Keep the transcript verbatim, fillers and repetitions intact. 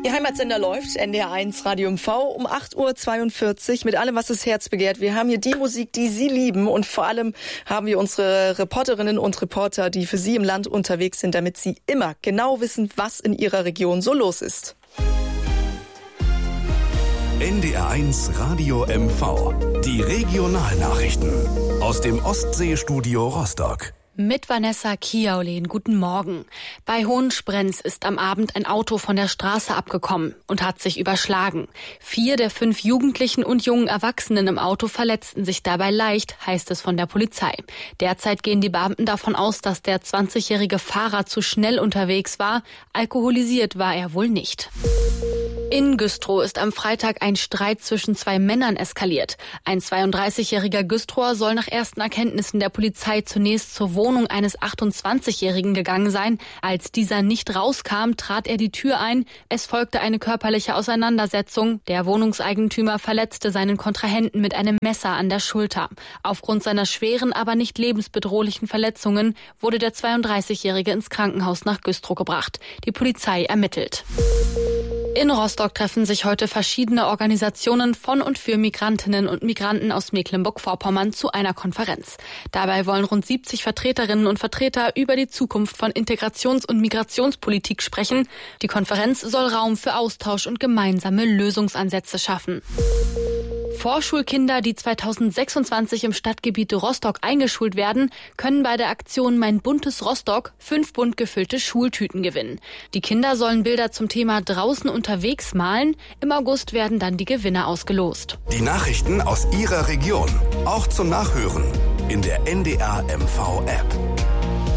Ihr Heimatsender läuft, N D R eins Radio M V um acht Uhr zweiundvierzig mit allem, was das Herz begehrt. Wir haben hier die Musik, die Sie lieben, und vor allem haben wir unsere Reporterinnen und Reporter, die für Sie im Land unterwegs sind, damit Sie immer genau wissen, was in Ihrer Region so los ist. N D R eins Radio M V, die Regionalnachrichten aus dem Ostseestudio Rostock. Mit Vanessa Kiaulin, guten Morgen. Bei Hohensprenz ist am Abend ein Auto von der Straße abgekommen und hat sich überschlagen. Vier der fünf Jugendlichen und jungen Erwachsenen im Auto verletzten sich dabei leicht, heißt es von der Polizei. Derzeit gehen die Beamten davon aus, dass der zwanzigjährige Fahrer zu schnell unterwegs war. Alkoholisiert war er wohl nicht. In Güstrow ist am Freitag ein Streit zwischen zwei Männern eskaliert. Ein zweiunddreißigjähriger Güstrower soll nach ersten Erkenntnissen der Polizei zunächst zur Wohnung eines achtundzwanzigjährigen gegangen sein. Als dieser nicht rauskam, trat er die Tür ein. Es folgte eine körperliche Auseinandersetzung. Der Wohnungseigentümer verletzte seinen Kontrahenten mit einem Messer an der Schulter. Aufgrund seiner schweren, aber nicht lebensbedrohlichen Verletzungen wurde der zweiunddreißigjährige ins Krankenhaus nach Güstrow gebracht. Die Polizei ermittelt. In Rostock treffen sich heute verschiedene Organisationen von und für Migrantinnen und Migranten aus Mecklenburg-Vorpommern zu einer Konferenz. Dabei wollen rund siebzig Vertreterinnen und Vertreter über die Zukunft von Integrations- und Migrationspolitik sprechen. Die Konferenz soll Raum für Austausch und gemeinsame Lösungsansätze schaffen. Vorschulkinder, die zweitausendsechsundzwanzig im Stadtgebiet Rostock eingeschult werden, können bei der Aktion Mein buntes Rostock fünf bunt gefüllte Schultüten gewinnen. Die Kinder sollen Bilder zum Thema draußen unterwegs malen. Im August werden dann die Gewinner ausgelost. Die Nachrichten aus Ihrer Region, auch zum Nachhören in der N D R M V App.